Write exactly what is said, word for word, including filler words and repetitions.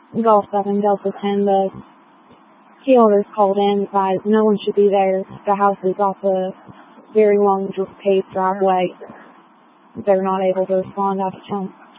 golf up in Delta ten, the key holders called in, advised no one should be there. The house is off a very long paved driveway. They're not able to respond out of town.